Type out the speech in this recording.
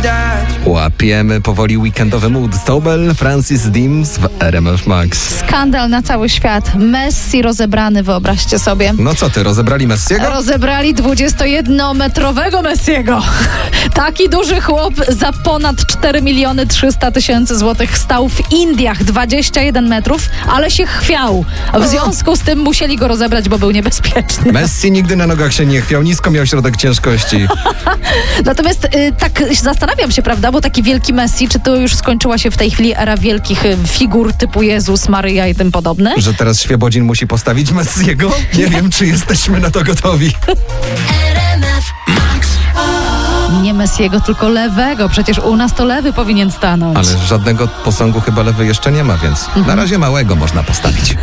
Łapiemy powoli weekendowy mood. Tobel, Francis Dims w RMF Max. Skandal na cały świat. Messi rozebrany, wyobraźcie sobie. No co ty, rozebrali Messiego? Rozebrali 21-metrowego Messiego. Taki duży chłop za ponad 4 300 000 złotych stał w Indiach, 21 metrów, ale się chwiał. W związku z tym musieli go rozebrać, bo był niebezpieczny. Messi nigdy na nogach się nie chwiał, nisko miał środek ciężkości. Natomiast tak zastanawiam się, prawda, bo taki wielki Messi, czy to już skończyła się w tej chwili era wielkich figur typu Jezus, Maryja i tym podobne? Że teraz Świebodzin musi postawić Messiego? Nie wiem, czy jesteśmy na to gotowi. Nie Messiego, tylko lewego. Przecież u nas to lewy powinien stanąć. Ale żadnego posągu chyba lewy jeszcze nie ma, więc na razie małego można postawić.